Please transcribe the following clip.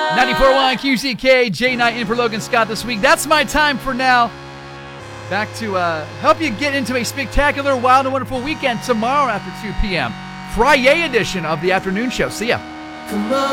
94.1 QCK, J Knight in for Logan Scott this week. That's my time for now. Back to help you get into a spectacular, wild, and wonderful weekend tomorrow after 2 p.m. Friday edition of the afternoon show. See ya.